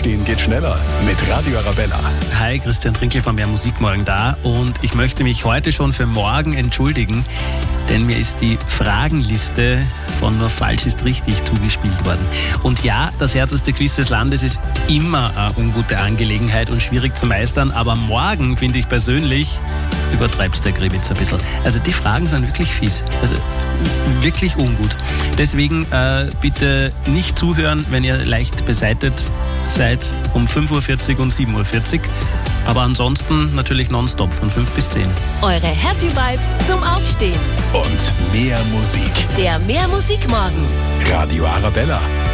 Aufstehen geht schneller mit Radio Arabella. Hi, Christian Trinkl von Mehr Musik morgen da und ich möchte mich heute schon für morgen entschuldigen, denn mir ist die Fragenliste von Nur falsch ist richtig zugespielt worden. Und ja, das härteste Quiz des Landes ist immer eine ungute Angelegenheit und schwierig zu meistern, aber morgen, finde ich persönlich, übertreibt der Gribitz ein bisschen. Also die Fragen sind wirklich fies, also wirklich ungut. Deswegen bitte nicht zuhören, wenn ihr leicht beseitet seid um 5.40 Uhr und 7.40 Uhr. Aber ansonsten natürlich nonstop von 5 bis 10. Eure Happy Vibes zum Aufstehen. Und mehr Musik. Der Mehr Musik morgen. Radio Arabella.